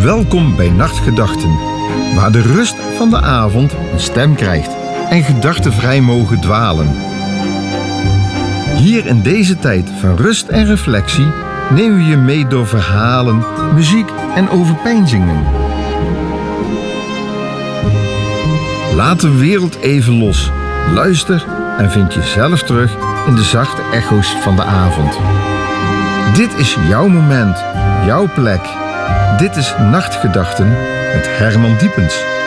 Welkom bij Nachtgedachten, waar de rust van de avond een stem krijgt en gedachten vrij mogen dwalen. Hier in deze tijd van rust en reflectie nemen we je mee door verhalen, muziek en overpeinzingen. Laat de wereld even los, luister en vind jezelf terug in de zachte echo's van de avond. Dit is jouw moment, jouw plek. Dit is Nachtgedachten met Herman Diepens.